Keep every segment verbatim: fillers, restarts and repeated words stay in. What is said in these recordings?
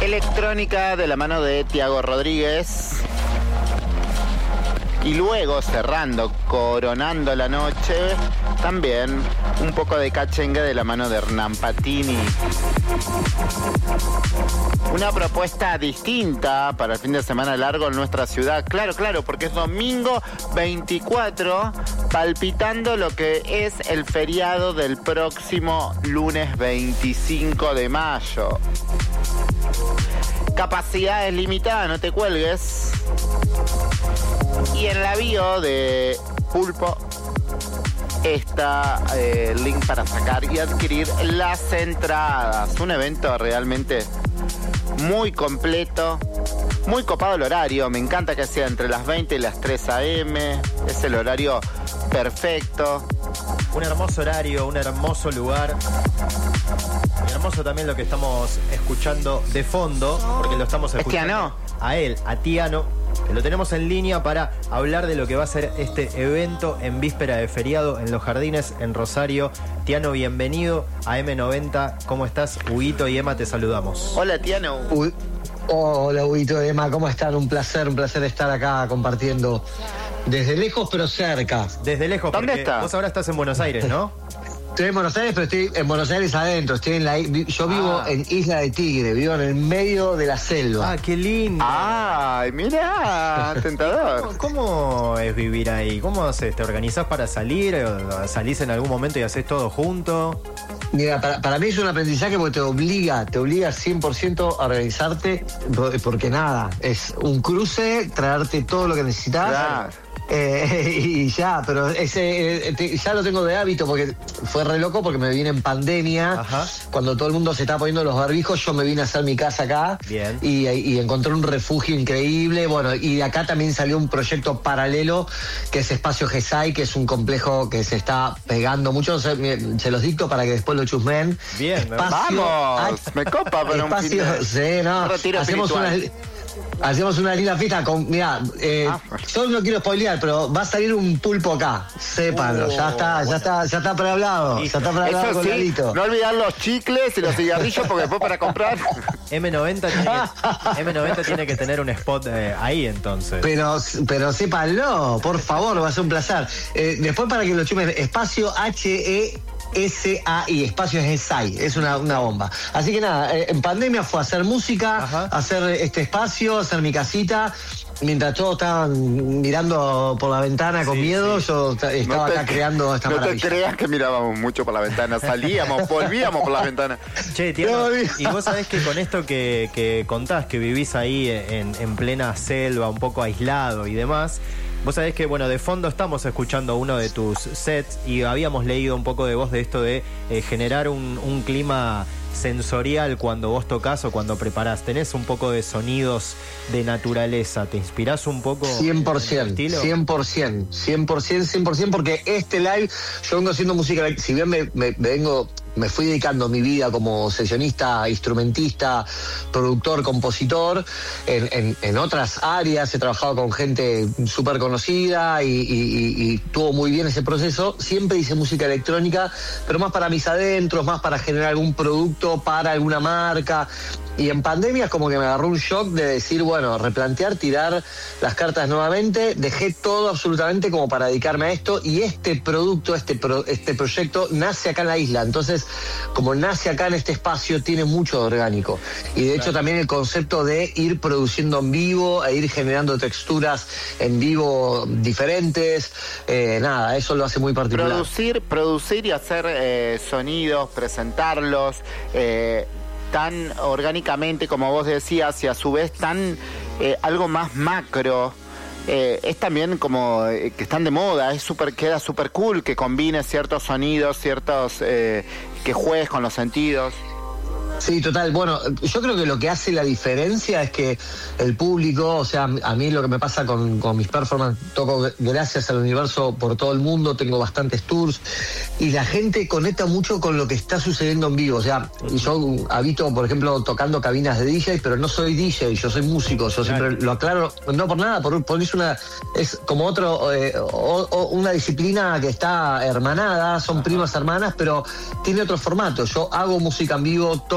electrónica de la mano de Tiago Rodríguez. Y luego, cerrando, coronando la noche, también un poco de cachengue de la mano de Hernán Patini. Una propuesta distinta para el fin de semana largo en nuestra ciudad. Claro, claro, porque es domingo veinticuatro, palpitando lo que es el feriado del próximo lunes veinticinco de mayo. Capacidad es limitada, no te cuelgues. Y en la bio de Pulpo está eh, el link para sacar y adquirir las entradas. Un evento realmente muy completo, muy copado el horario. Me encanta que sea entre las veinte y las tres a eme. Es el horario perfecto. Un hermoso horario, un hermoso lugar. Y hermoso también lo que estamos escuchando de fondo, porque lo estamos escuchando Tiano. a él, a Tiano, que lo tenemos en línea para hablar de lo que va a ser este evento en víspera de feriado en Los Jardines, en Rosario. Tiano, bienvenido a eme noventa. ¿Cómo estás? Huguito y Emma, te saludamos. Hola, Tiano. Uy, hola, Huguito y Emma, ¿cómo están? Un placer, un placer estar acá compartiendo desde lejos pero cerca. Desde lejos, ¿Dónde porque está? vos ahora estás en Buenos Aires, ¿no? Estoy en Buenos Aires, pero estoy en Buenos Aires adentro. Estoy en la, yo vivo Ah. en Isla de Tigre, vivo en el medio de la selva. Ah, qué lindo. Ay, mira, tentador. ¿Cómo, cómo es vivir ahí? ¿Cómo haces? ¿Te organizás para salir? ¿O ¿Salís en algún momento y haces todo junto? Mira, para, para mí es un aprendizaje porque te obliga, te obliga cien por ciento a organizarte, porque nada, es un cruce, traerte todo lo que necesitas. Claro. Eh, y ya, pero ese eh, te- ya lo tengo de hábito porque fue re loco porque me vine en pandemia. Ajá. Cuando todo el mundo se estaba poniendo los barbijos, yo me vine a hacer mi casa acá. Bien. Y, y encontré un refugio increíble. Bueno, y de acá también salió un proyecto paralelo que es Espacio Gesay, que es un complejo que se está pegando mucho. Se, me- se los dicto para que después lo chusmen. Bien, ¿no? Vamos, me copa para un fin Espacio, de- sí, no. un retiro Hacemos una, espiritual. hacemos una linda fiesta con, mirá, eh, Ah, bueno. yo no quiero spoilear, pero va a salir un pulpo acá, sépanlo, Oh, ya está, bueno. ya está, ya está prehablado, Listo. ya está prehablado Eso con sí, Lalito. no olvidar los chicles y los cigarrillos porque después para comprar. eme noventa tiene que, eme noventa tiene que tener un spot eh, ahí entonces. Pero, pero sépanlo, por favor, va a ser un placer. Eh, después para que lo chumen, espacio H E S A I, espacio Gesay, es una, una bomba. Así que nada, eh, en pandemia fue a hacer música, Ajá. hacer este espacio, hacer mi casita. Mientras todos estaban mirando por la ventana con Sí, miedo, sí. yo t- estaba No te- acá creando esta No te maravilla. creas que mirábamos mucho por la ventana. Salíamos, volvíamos por la ventana. Che, Tiano, No, bien. y vos sabés que con esto que, que contás, que vivís ahí en, en plena selva, un poco aislado y demás, vos sabés que, bueno, de fondo estamos escuchando uno de tus sets y habíamos leído un poco de vos de esto de eh, generar un, un clima sensorial cuando vos tocas o cuando preparás. ¿Tenés un poco de sonidos de naturaleza? ¿Te inspirás un poco? cien por en ciento, el estilo? cien por ciento, cien por ciento, cien por ciento, porque este live, yo vengo haciendo música, si bien me, me- me vengo, me fui dedicando mi vida como sesionista, instrumentista, productor, compositor, en, en- en otras áreas, he trabajado con gente súper conocida y, y- y- y tuvo muy bien ese proceso, siempre hice música electrónica, pero más para mis adentros, más para generar algún producto para alguna marca. Y en pandemia es como que me agarró un shock de decir, bueno, replantear, tirar las cartas nuevamente, dejé todo absolutamente como para dedicarme a esto y este producto, este, pro- este proyecto nace acá en la isla. Entonces, como nace acá en este espacio, tiene mucho de orgánico. Y de hecho también el concepto de ir produciendo en vivo e ir generando texturas en vivo diferentes, eh, nada, eso lo hace muy particular. Producir, producir y hacer eh, sonidos, presentarlos eh, tan orgánicamente como vos decías y a su vez tan eh, algo más macro. Eh, es también como eh, que están de moda, es super, queda súper cool que combines ciertos sonidos, ciertos eh, que juegues con los sentidos. Sí, total. Bueno, yo creo que lo que hace la diferencia es que el público, o sea, a mí lo que me pasa con, con mis performances, toco gracias al universo por todo el mundo, tengo bastantes tours, y la gente conecta mucho con lo que está sucediendo en vivo. O sea, yo habito, por ejemplo, tocando cabinas de D J, pero no soy D J, yo soy músico, yo siempre lo aclaro, no por nada, por, por es una, es como otro, eh, o, o una disciplina que está hermanada, son primas hermanas, pero tiene otro formato. Yo hago música en vivo, toco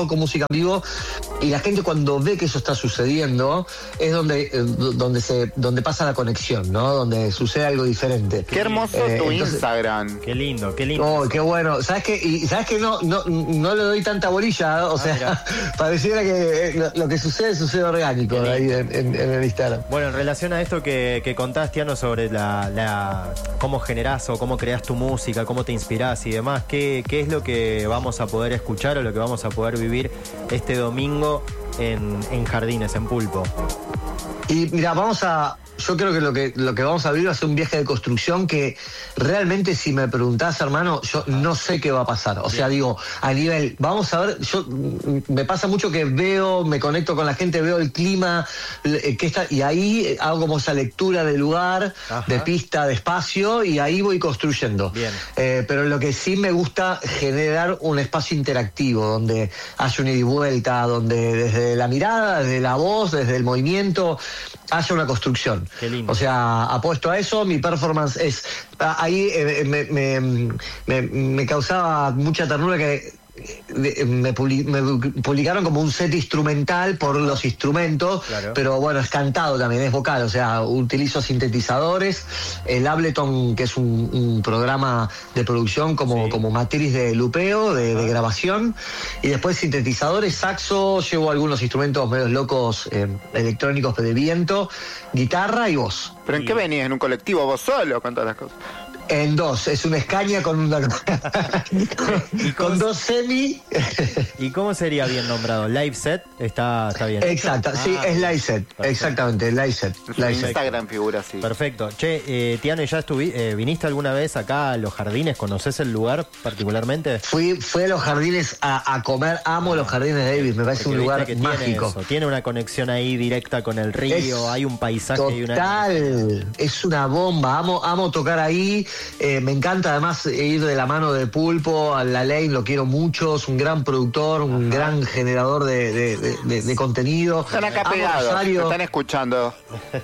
toco música en vivo y la gente cuando ve que eso está sucediendo es donde, eh, donde, se, donde pasa la conexión, ¿no? Donde sucede algo diferente. Qué hermoso Eh, tu entonces- Instagram. Qué lindo, qué lindo. Oh, eso. qué bueno. ¿Sabes qué? Y sabes que no, no, no le doy tanta bolilla, o sea, mirá. pareciera que eh, lo, lo que sucede sucede orgánico Qué ahí en, en- en el Instagram. Bueno, en relación a esto que, que contás, Tiano, sobre la, la cómo generás o cómo creás tu música, cómo te inspirás y demás, ¿qué, qué es lo que vamos a poder escuchar o lo que vamos a poder vivir este domingo en, en Jardines, en Pulpo? Y mira, vamos a. Yo creo que lo que lo que vamos a vivir va a ser un viaje de construcción que realmente, si me preguntás, hermano, yo no sé qué va a pasar. O sea, digo, a nivel, vamos a ver, yo mm, me pasa mucho que veo, me conecto con la gente, veo el clima, eh, que está, y ahí hago como esa lectura del lugar, Ajá. de pista, de espacio, y ahí voy construyendo. Bien. Eh, pero lo que sí me gusta generar un espacio interactivo, donde haya una ida y vuelta, donde desde la mirada, desde la voz, desde el movimiento, haya una construcción. Qué lindo. O sea, apuesto a eso, mi performance es... Ahí eh, me, me- me- me causaba mucha ternura que de- me, publi- me publicaron como un set instrumental por los instrumentos, Claro. pero bueno, es cantado también, es vocal, o sea, utilizo sintetizadores, el Ableton, que es un, un programa de producción como, Sí. como matriz de lupeo, de, de grabación, y después sintetizadores, saxo, llevo algunos instrumentos medios locos eh, electrónicos de viento, guitarra y voz. ¿Pero en Y- qué venís? ¿En un colectivo vos solo con todas las cosas? En dos, es una Scania con una ¿Y cómo con se- dos semi. ¿Y cómo sería bien nombrado? ¿Live set? Está, está bien. Exacto, sí, Ah, es live set, perfecto. exactamente, live set. En su live set. Instagram figura así. Perfecto. Che, eh, Tiano, ¿ya estuvi, eh, viniste alguna vez acá a Los Jardines? ¿Conoces el lugar particularmente? Fui, fui a los jardines a, a comer, amo los jardines de Davis, me parece Porque un viste lugar que tiene mágico. eso, tiene una conexión ahí directa con el río, Es hay un paisaje y una... Total, es una bomba, amo, amo tocar ahí, eh, me encanta además ir de la mano de Pulpo, a La Ley, lo quiero mucho, es un gran productor, un gran generador de, de- de- de- de contenido. Están acá Amo pegados, te Rosario. están escuchando.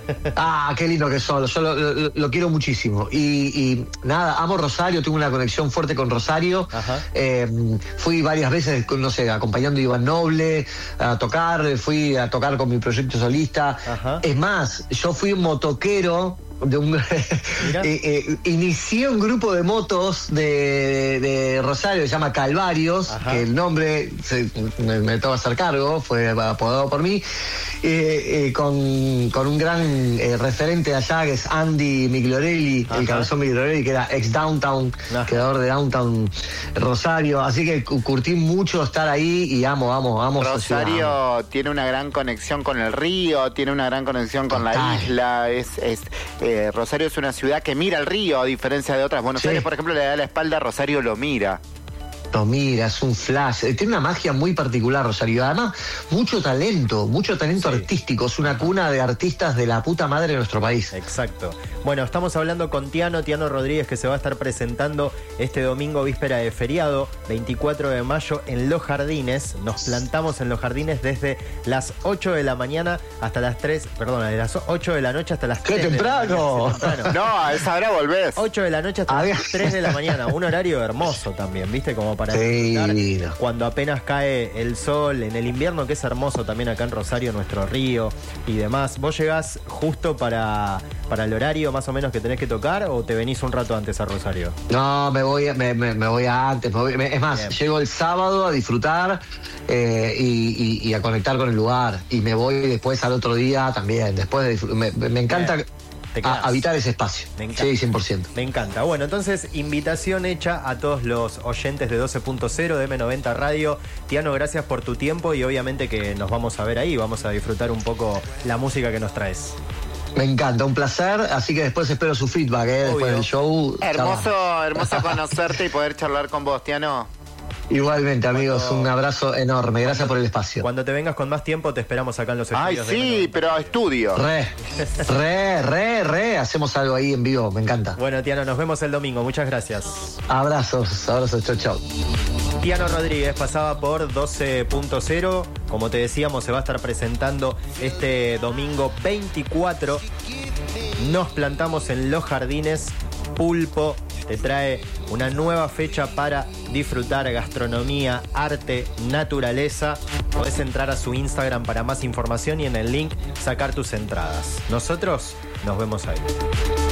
Ah, qué lindo que son, yo lo, lo- lo quiero muchísimo. Y, y nada, amo Rosario, tengo una conexión fuerte con Rosario. Ajá. Eh, fui varias veces, no sé, acompañando a Iván Noble a tocar, fui a tocar con mi proyecto solista. Ajá. Es más, yo fui un motoquero. De un, Mirá. eh, eh, inicié un grupo de motos de, de Rosario que se llama Calvarios, Ajá. que el nombre se- me, me tengo que hacer cargo, fue apodado por mí, eh, eh, con, con un gran eh, referente de allá que es Andy Migliorelli, Ajá. el cabezón Migliorelli, que era ex Downtown, Ajá. creador de Downtown Rosario, así que cu- curtí mucho estar ahí y amo, amo, amo esa ciudad, amo. Rosario tiene una gran conexión con el río, tiene una gran conexión con la Total. isla. Es, es eh, Rosario es una ciudad que mira el río, a diferencia de otras. Buenos Sí. Aires, por ejemplo, le da la espalda, Rosario lo mira. No, mira, es un flash. Eh, Tiene una magia muy particular, Rosario. Además, mucho talento, mucho talento Sí. artístico. Es una cuna de artistas de la puta madre de nuestro país. Exacto. Bueno, estamos hablando con Tiano, Tiano Rodríguez, que se va a estar presentando este domingo, víspera de feriado, veinticuatro de mayo, en Los Jardines. Nos plantamos en Los Jardines desde las ocho de la mañana hasta las tres, perdón, de las ocho de la noche hasta las ¡Qué tres de la temprano! mañana. Sí, temprano. No, a esa hora volvés. ocho de la noche hasta A las ver. tres de la mañana. Un horario hermoso también, ¿viste? Como para Sí. disfrutar cuando apenas cae el sol, en el invierno, que es hermoso también acá en Rosario, nuestro río y demás. ¿Vos llegás justo para, para el horario más o menos que tenés que tocar o te venís un rato antes a Rosario? No, me voy, me, me- me voy antes. me voy- me- es más, Bien. llego el sábado a disfrutar eh, y, y- y a conectar con el lugar. Y me voy después al otro día también. Después de disfr- me, me encanta Bien. Te quedás. a- habitar ese espacio. Me encanta. Sí, cien por ciento. Me encanta. Bueno, entonces, invitación hecha a todos los oyentes de doce punto cero de eme noventa Radio. Tiano, gracias por tu tiempo y obviamente que nos vamos a ver ahí. Vamos a disfrutar un poco la música que nos traes. Me encanta, un placer. Así que después espero su feedback, ¿eh? Después Obvio. del show. Hermoso, hermoso conocerte y poder charlar con vos, Tiano. Igualmente, amigos, Cuando- un abrazo enorme. Gracias por el espacio. Cuando te vengas con más tiempo, te esperamos acá en los Ay, estudios de sí, eme noventa. pero a estudio. Re, re, re, re. Hacemos algo ahí en vivo, me encanta. Bueno, Tiano, nos vemos el domingo. Muchas gracias. Abrazos, abrazos, chau, chau. Tiano Rodríguez pasaba por doce punto cero. Como te decíamos, se va a estar presentando este domingo veinticuatro. Nos plantamos en Los Jardines Pulpo te trae una nueva fecha para disfrutar gastronomía, arte, naturaleza. Podés entrar a su Instagram para más información y en el link sacar tus entradas. Nosotros nos vemos ahí.